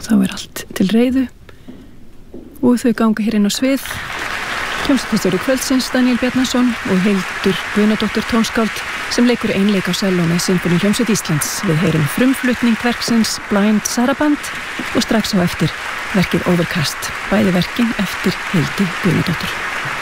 Og þá allt til reiðu og þau ganga hér inn á svið. Hljómsveitarstjóri kvöldsins Daníel Bjarnason og Hildur Guðnadóttir tónskáld sem leikur einleik á selló með Sinfóníuhljómsveit Íslands. Við heyrum frumflutning verksins Blind Saraband og strax á eftir verkið Overcast, bæði verkin eftir Hildi Guðnadóttur.